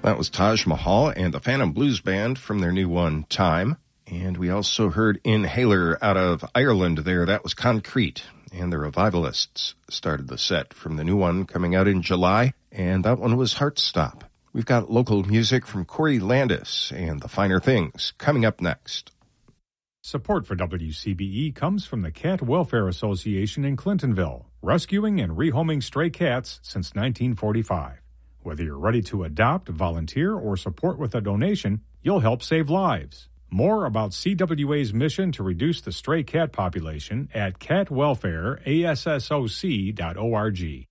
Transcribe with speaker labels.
Speaker 1: That was Taj Mahal and the Phantom Blues Band from their new one, Time. And we also heard Inhaler out of Ireland there. That was Concrete. And the Revivalists started the set from the new one coming out in July. And that one was Heartstop. We've got local music from Corey Landis and The Finer Things coming up next.
Speaker 2: Support for WCBE comes from the Cat Welfare Association in Clintonville, rescuing and rehoming stray cats since 1945. Whether you're ready to adopt, volunteer, or support with a donation, you'll help save lives. More about CWA's mission to reduce the stray cat population at catwelfareassoc.org.